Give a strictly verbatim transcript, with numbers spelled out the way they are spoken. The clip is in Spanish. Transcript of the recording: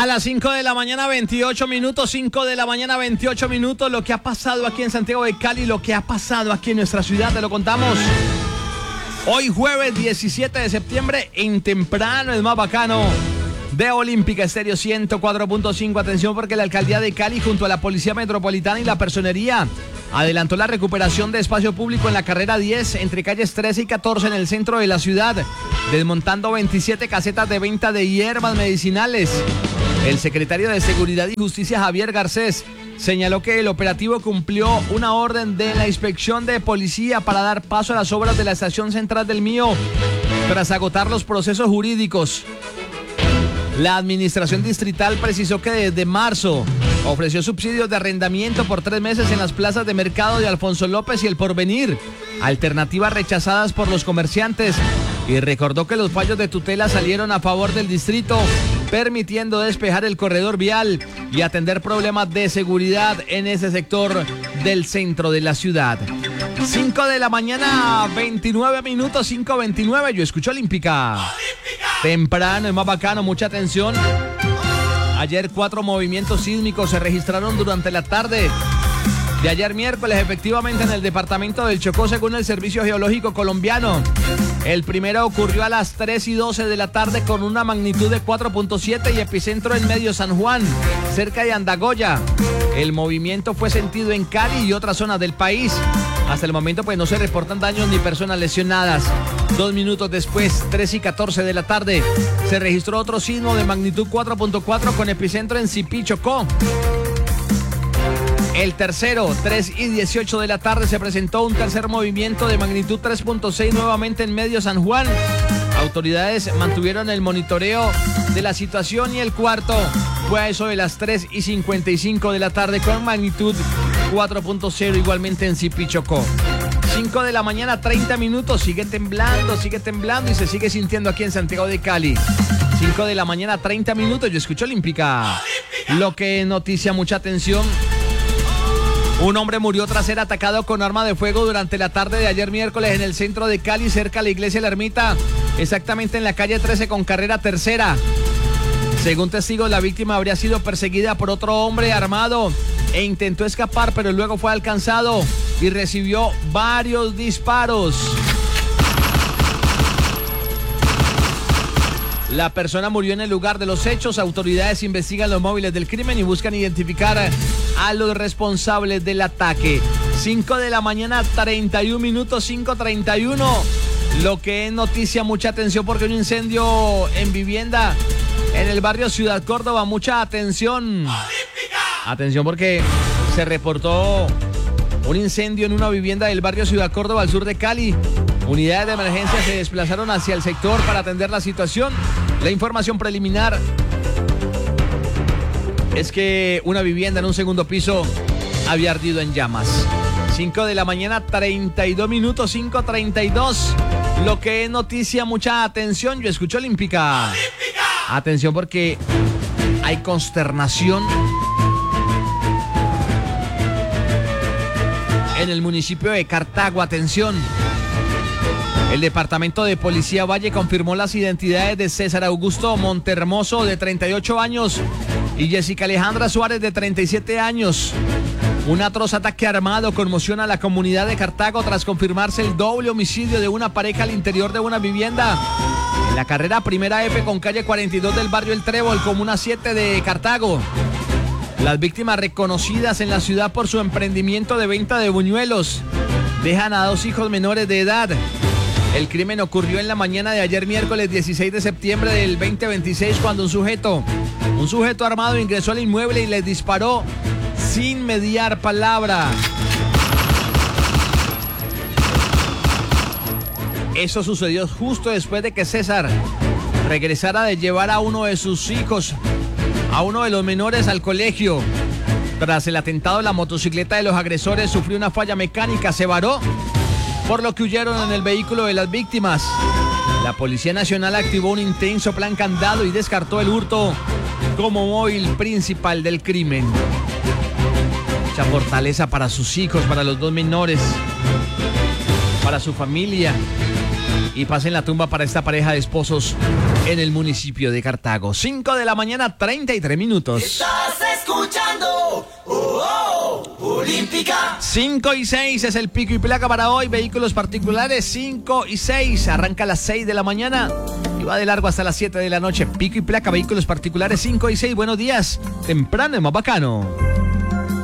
A las cinco de la mañana, veintiocho minutos, cinco de la mañana, veintiocho minutos, lo que ha pasado aquí en Santiago de Cali, lo que ha pasado aquí en nuestra ciudad, te lo contamos. Hoy jueves diecisiete de septiembre, en temprano, es más bacano, de Olímpica Estéreo ciento cuatro punto cinco. Atención porque la Alcaldía de Cali junto a la Policía Metropolitana y la Personería adelantó la recuperación de espacio público en la carrera diez entre calles trece y catorce en el centro de la ciudad, desmontando veintisiete casetas de venta de hierbas medicinales. El secretario de Seguridad y Justicia, Javier Garcés, señaló que el operativo cumplió una orden de la inspección de policía para dar paso a las obras de la estación central del Mío tras agotar los procesos jurídicos. La administración distrital precisó que desde marzo ofreció subsidios de arrendamiento por tres meses en las plazas de mercado de Alfonso López y El Porvenir, alternativas rechazadas por los comerciantes, y recordó que los fallos de tutela salieron a favor del distrito, permitiendo despejar el corredor vial y atender problemas de seguridad en ese sector del centro de la ciudad. cinco de la mañana, veintinueve minutos, cinco veintinueve, yo escucho Olímpica. Olímpica. Temprano, es más bacano, mucha atención. Ayer cuatro movimientos sísmicos se registraron durante la tarde de ayer miércoles, efectivamente en el departamento del Chocó, según el Servicio Geológico Colombiano. El primero ocurrió a las tres y doce de la tarde con una magnitud de cuatro punto siete y epicentro en Medio San Juan, cerca de Andagoya. El movimiento fue sentido en Cali y otras zonas del país. Hasta el momento pues no se reportan daños ni personas lesionadas. Dos minutos después, tres y catorce de la tarde, se registró otro sismo de magnitud cuatro punto cuatro con epicentro en Sipí, Chocó. El tercero, tres y dieciocho de la tarde, se presentó un tercer movimiento de magnitud tres punto seis nuevamente en Medio San Juan. Autoridades mantuvieron el monitoreo de la situación y el cuarto fue a eso de las tres y cincuenta y cinco de la tarde con magnitud cuatro punto cero igualmente en Sipí, Chocó. cinco de la mañana, treinta minutos, sigue temblando, sigue temblando y se sigue sintiendo aquí en Santiago de Cali. cinco de la mañana, treinta minutos, yo escucho Olímpica. Lo que noticia mucha atención. Un hombre murió tras ser atacado con arma de fuego durante la tarde de ayer miércoles en el centro de Cali, cerca a la iglesia La Ermita, exactamente en la calle trece con carrera tercera. Según testigos, la víctima habría sido perseguida por otro hombre armado e intentó escapar, pero luego fue alcanzado y recibió varios disparos. La persona murió en el lugar de los hechos. Autoridades investigan los móviles del crimen y buscan identificar a los responsables del ataque. cinco de la mañana, treinta y un minutos, cinco treinta y uno. Lo que es noticia, mucha atención porque un incendio en vivienda en el barrio Ciudad Córdoba. Mucha atención. ¡Olímpica! Atención porque se reportó un incendio en una vivienda del barrio Ciudad Córdoba al sur de Cali. Unidades de emergencia se desplazaron hacia el sector para atender la situación. La información preliminar es que una vivienda en un segundo piso había ardido en llamas. cinco de la mañana, treinta y dos minutos, cinco treinta y dos. Lo que es noticia, mucha atención. Yo escucho Olímpica. ¡Olímpica! Atención porque hay consternación en el municipio de Cartago. Atención. El departamento de Policía Valle confirmó las identidades de César Augusto Montermoso, de treinta y ocho años, y Jessica Alejandra Suárez, de treinta y siete años. Un atroz ataque armado conmociona a la comunidad de Cartago tras confirmarse el doble homicidio de una pareja al interior de una vivienda en la carrera Primera F con calle cuarenta y dos del barrio El Trébol, comuna siete de Cartago. Las víctimas, reconocidas en la ciudad por su emprendimiento de venta de buñuelos, dejan a dos hijos menores de edad. El crimen ocurrió en la mañana de ayer miércoles dieciséis de septiembre del veinte veintiséis cuando un sujeto, un sujeto armado ingresó al inmueble y les disparó sin mediar palabra. Eso sucedió justo después de que César regresara de llevar a uno de sus hijos, a uno de los menores, al colegio. Tras el atentado, la motocicleta de los agresores sufrió una falla mecánica, se varó, por lo que huyeron en el vehículo de las víctimas. La Policía Nacional activó un intenso plan candado y descartó el hurto como móvil principal del crimen. Mucha fortaleza para sus hijos, para los dos menores, para su familia. Y pasen la tumba para esta pareja de esposos en el municipio de Cartago. cinco de la mañana, treinta y tres minutos. Estás escuchando oh, oh, Olímpica. cinco y seis es el pico y placa para hoy. Vehículos particulares cinco y seis. Arranca a las seis de la mañana y va de largo hasta las siete de la noche. Pico y placa, vehículos particulares cinco y seis. Buenos días. Temprano es más bacano.